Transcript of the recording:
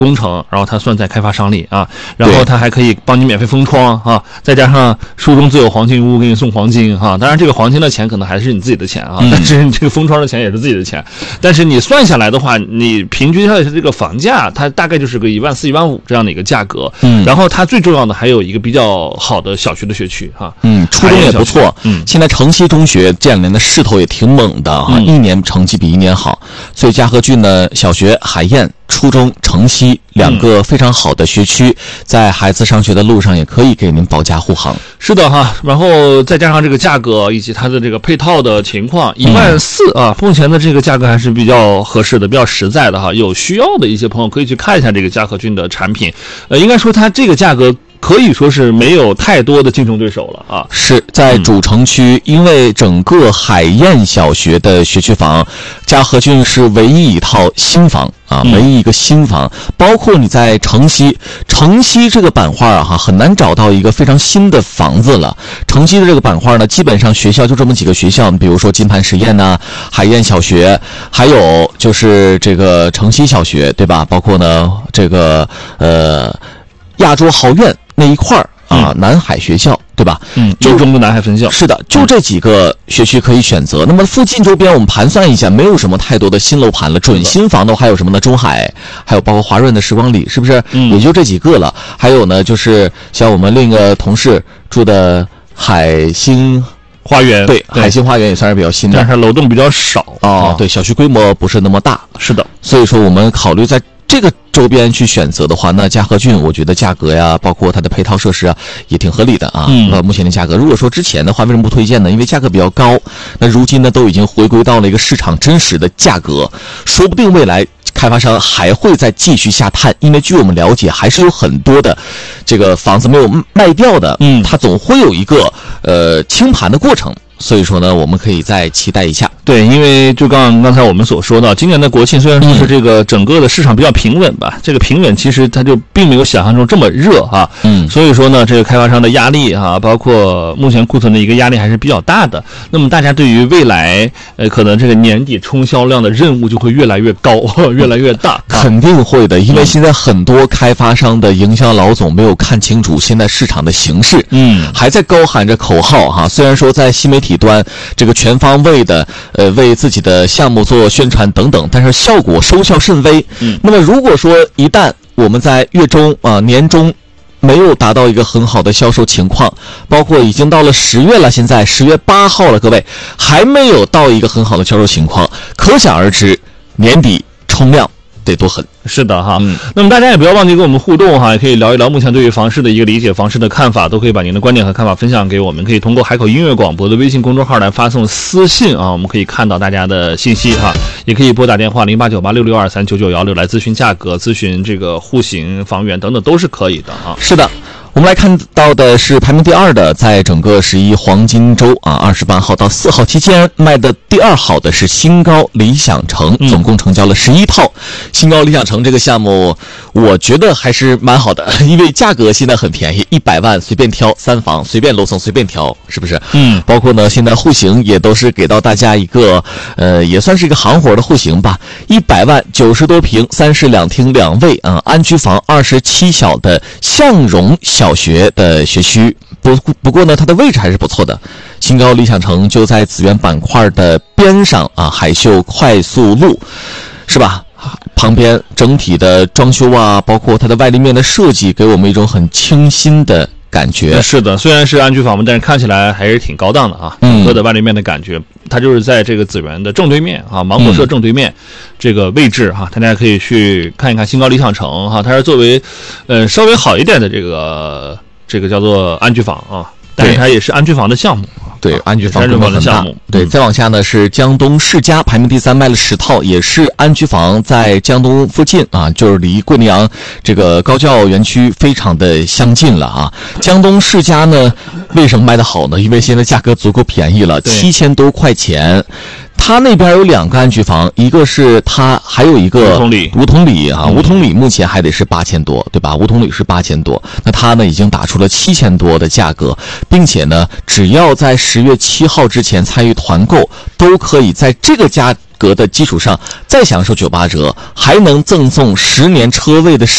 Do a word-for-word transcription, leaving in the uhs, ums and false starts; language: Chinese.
工程，然后它算在开发商里啊，然后它还可以帮你免费封窗啊，再加上书中自有黄金屋给你送黄金哈、啊，当然这个黄金的钱可能还是你自己的钱啊，嗯、但是你这个封窗的钱也是自己的钱，但是你算下来的话，你平均下来的这个房价，它大概就是个一万四、一万五这样的一个价格，嗯，然后它最重要的还有一个比较好的小学的学区哈、啊， 嗯，初中也不错，嗯，现在城西中学这两年的势头也挺猛的哈、啊，嗯、一年成绩比一年好，所以嘉禾郡呢，小学海燕。初中城西两个非常好的学区、嗯、在孩子上学的路上也可以给您保驾护航。 是的哈，然后再加上这个价格以及它的这个配套的情况，一万四啊，目前的这个价格还是比较合适的，比较实在的哈。有需要的一些朋友可以去看一下这个嘉禾郡的产品，呃，应该说它这个价格可以说是没有太多的竞争对手了啊。 是在主城区、嗯、因为整个海燕小学的学区房，嘉禾郡是唯一一套新房啊，唯一一个新房，嗯、包括你在城西，城西这个版画啊，哈，很难找到一个非常新的房子了。城西的这个版画呢，基本上学校就这么几个学校，比如说金盘实验呐、啊、海燕小学，还有就是这个城西小学，对吧？包括呢这个呃亚洲豪苑那一块儿。啊，南海学校对吧？ 嗯，就中的南海分校是的，就这几个学区可以选择。那么附近周边我们盘算一下，没有什么太多的新楼盘了。准新房的话，还有什么呢？中海，还有包括华润的时光里，是不是？嗯，也就这几个了。还有呢，就是像我们另一个同事住的海星花园， 对，海星花园也算是比较新的， 但是楼栋比较少哦。对，小区规模不是那么大。 是的， 所以说我们考虑在这个周边去选择的话，那嘉禾郡我觉得价格呀，包括它的配套设施啊，也挺合理的啊。嗯，呃，目前的价格，如果说之前的话，为什么不推荐呢？因为价格比较高，那如今呢都已经回归到了一个市场真实的价格，说不定未来开发商还会再继续下探，因为据我们了解，还是有很多的这个房子没有卖掉的，嗯，它总会有一个呃清盘的过程。所以说呢，我们可以再期待一下。 对，因为就刚刚才我们所说到，今年的国庆虽然说是这个整个的市场比较平稳吧，嗯、这个平稳其实它就并没有想象中这么热啊。嗯，所以说呢，这个开发商的压力啊，包括目前库存的一个压力还是比较大的。那么大家对于未来呃可能这个年底冲销量的任务就会越来越高，越来越大。 肯定会的，因为现在很多开发商的营销老总没有看清楚现在市场的形势，嗯，还在高喊着口号哈。虽然说在新媒体端这个全方位的呃为自己的项目做宣传等等，但是效果收效甚微。嗯，那么如果说一旦我们在月中啊、呃、年中没有达到一个很好的销售情况，包括已经到了十月了，现在十月八号了，各位还没有到一个很好的销售情况，可想而知年底冲量得多狠。 是的哈，嗯，那么大家也不要忘记跟我们互动哈，也可以聊一聊目前对于房市的一个理解、房市的看法，都可以把您的观点和看法分享给我们，可以通过海口音乐广播的微信公众号来发送私信啊，我们可以看到大家的信息哈，也可以拨打电话零八九八六六二三九九幺六来咨询价格、咨询这个户型、房源等等都是可以的啊。 是的。我们来看到的是排名第二的，在整个十一黄金周啊，二十八号到四号期间卖的第二好的是新高理想城，总共成交了十一套。嗯、新高理想城这个项目，我觉得还是蛮好的，因为价格现在很便宜，一百万随便挑，三房随便楼层随便挑，是不是？嗯，包括呢，现在户型也都是给到大家一个，呃，也算是一个行活的户型吧，一百万九十多平，三室两厅两卫啊，安居房二十七小的向荣小学的学区，不不过呢，它的位置还是不错的。新高理想城就在紫园板块的边上啊，海秀快速路，是吧？旁边整体的装修啊，包括它的外立面的设计，给我们一种很清新的感觉。 是的，虽然是安居房嘛，但是看起来还是挺高档的啊。整个的外立面的感觉，它就是在这个紫园的正对面啊，芒果社正对面、嗯、这个位置哈，大家可以去看一看新高理想城哈，它是作为呃稍微好一点的这个这个叫做安居房啊，但是它也是安居房的项目。 对，安居房规模很大。对，再往下呢是江东世家，排名第三，卖了十套，也是安居房，在江东附近啊，就是离桂林洋这个高教园区非常的相近了啊。江东世家呢，为什么卖得好呢？因为现在价格足够便宜了，七千多块钱。他那边有两个安居房，一个是他，还有一个梧桐里， 梧桐里啊，梧桐里目前还得是八千多，对吧？梧桐里是八千多，那他呢已经打出了七千多的价格，并且呢，只要在十月七号之前参与团购，都可以在这个价格的基础上再享受九八折，还能赠送十年车位的